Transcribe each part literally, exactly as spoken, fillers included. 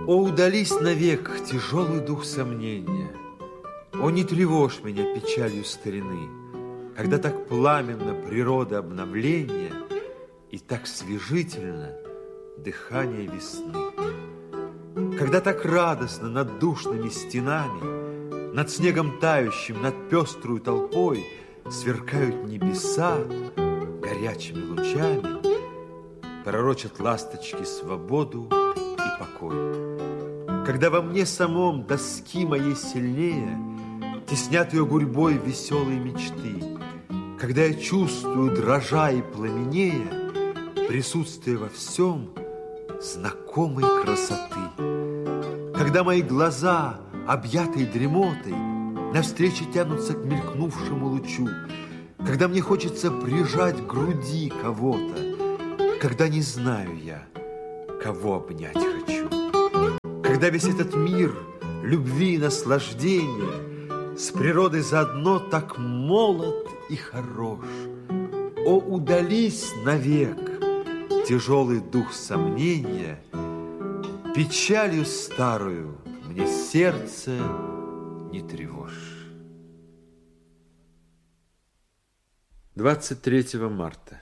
О, удались навек тяжелый дух сомнения! О, не тревожь меня печалью старины, когда так пламенно природа обновления и так свежительно дыхание весны. Когда так радостно над душными стенами, над снегом тающим, над пеструю толпой сверкают небеса горячими лучами, пророчат ласточки свободу и покой. Когда во мне самом доски моей сильнее теснят ее гурьбой веселые мечты, когда я чувствую, дрожа и пламенея, присутствие во всем знакомой красоты. Когда мои глаза, объятые дремотой, навстречу тянутся к мелькнувшему лучу, когда мне хочется прижать к груди кого-то, когда не знаю я, кого обнять хочу. Когда весь этот мир любви и наслаждения с природой заодно так молод и хорош. О, удались навек тяжелый дух сомнения, печалью старую мне сердце не тревожь. двадцать третьего марта.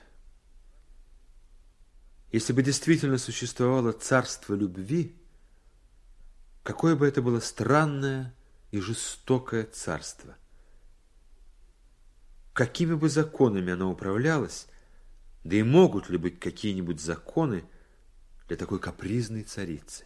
Если бы действительно существовало царство любви, какое бы это было странное и жестокое царство. Какими бы законами оно управлялось, да и могут ли быть какие-нибудь законы для такой капризной царицы?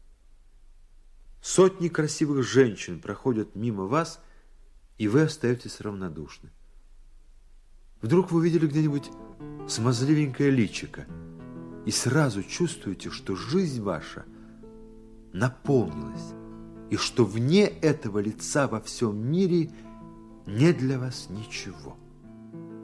Сотни красивых женщин проходят мимо вас, и вы остаетесь равнодушны. Вдруг вы увидели где-нибудь смазливенькое личико, и сразу чувствуете, что жизнь ваша наполнилась, и что вне этого лица во всем мире нет для вас ничего.